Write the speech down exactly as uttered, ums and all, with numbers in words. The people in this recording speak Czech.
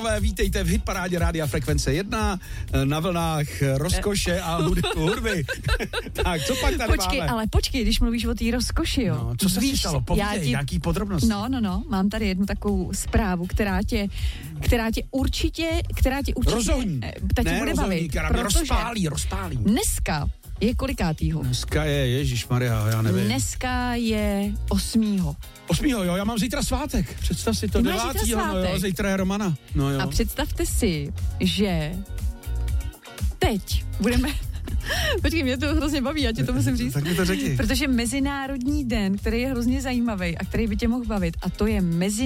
Vítejte v hitparádě Rádia Frekvence jedna na vlnách rozkoše a hudby. Tak, co pak tady počkej, máme? ale počkej, když mluvíš o té rozkoši, jo. No, co se Víš, stalo? Povídej, ti... nějaký podrobnosti. No, no, no, mám tady jednu takovou zprávu, která tě, která tě určitě, která tě určitě... Rozhoní. Ta tě ne, bude rozhoní, bavit, která mě protože rozpálí, rozpálí. dneska je kolikátýho? Dneska je, ježišmarja, já nevím. Dneska je osmýho. Osmýho, jo, já mám zítra svátek. Představ si to, Ty máš devátýho, zítra no jo, svátek? zítra je Romana. No jo. A představte si, že teď budeme... Počkej, mě to hrozně baví, já ti to musím říct. Tak mi to řekni. Protože Mezinárodní den, který je hrozně zajímavý a který by tě mohl bavit, a to je mezi